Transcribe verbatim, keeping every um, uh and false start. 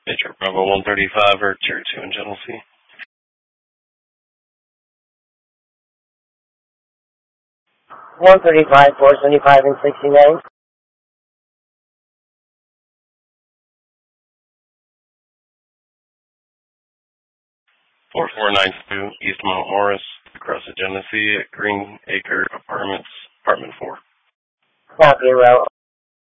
Major Bravo one thirty-five or Tier two in Genesee. one thirty-five, four seventy-five, and sixty-nine. four four nine two East Mount Morris, across the Genesee at Green Acre Apartments, Apartment four. Copy, row.